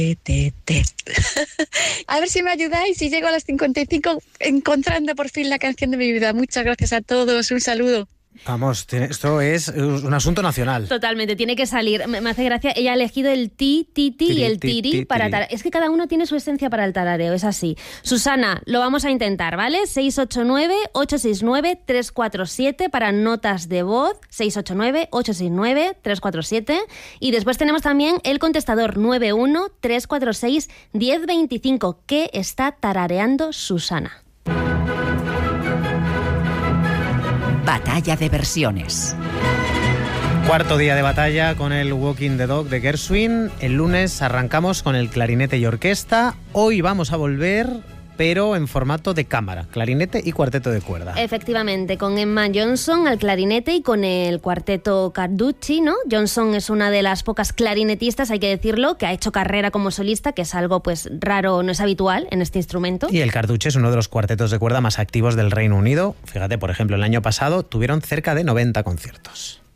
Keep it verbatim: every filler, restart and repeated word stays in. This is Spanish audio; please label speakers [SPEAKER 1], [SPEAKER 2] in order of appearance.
[SPEAKER 1] Te, te. A ver si me ayudáis y llego a las cincuenta y cinco encontrando por fin la canción de mi vida. Muchas gracias a todos, un saludo.
[SPEAKER 2] Vamos, esto es un asunto nacional.
[SPEAKER 3] Totalmente, tiene que salir. Me hace gracia, ella ha elegido el ti, ti, ti y el tiri para tararear. Es que cada uno tiene su esencia para el tarareo, es así. Susana, lo vamos a intentar, ¿vale? seis ocho nueve, ocho seis nueve, tres cuatro siete para notas de voz, seis ocho nueve, ocho seis nueve, tres cuatro siete. Y después tenemos también el contestador nueve uno, tres cuatro seis, uno cero dos cinco, que está tarareando Susana.
[SPEAKER 4] Batalla de versiones.
[SPEAKER 2] Cuarto día de batalla con el Walking the Dog de Gershwin. El lunes arrancamos con el clarinete y orquesta. Hoy vamos a volver, pero en formato de cámara, clarinete y cuarteto de cuerda.
[SPEAKER 3] Efectivamente, con Emma Johnson al clarinete y con el cuarteto Carducci, ¿no? Johnson es una de las pocas clarinetistas, hay que decirlo, que ha hecho carrera como solista, que es algo pues raro, no es habitual en este instrumento.
[SPEAKER 2] Y el Carducci es uno de los cuartetos de cuerda más activos del Reino Unido. Fíjate, por ejemplo, el año pasado tuvieron cerca de noventa conciertos.